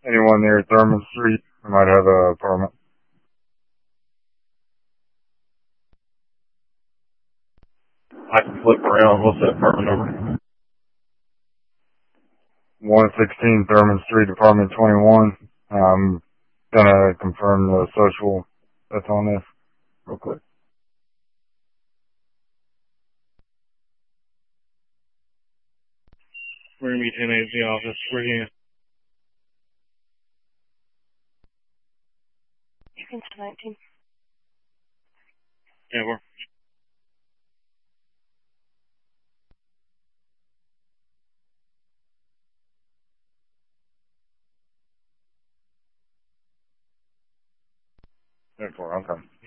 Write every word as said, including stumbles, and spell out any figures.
Anyone near Thurman Street? I might have a apartment. I can flip around. What's that apartment number? one sixteen Thurman Street, apartment twenty-one. I'm gonna confirm the social that's on this real quick. We're gonna meet ten A at the office. We're here. You can ten nineteen. Yeah, we're. Therefore, okay.